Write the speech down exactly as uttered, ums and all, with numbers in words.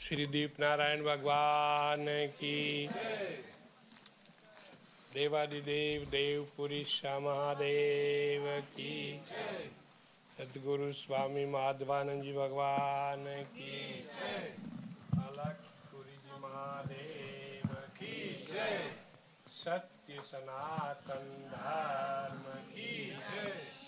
श्री दीप नारायण भगवान की, देवादिदेव देवपुरी श्याम महादेव की, सदगुरु स्वामी माधवानंद जी भगवान की, अलग पुरी जी महादेव की, सत्य सनातन धर्म की।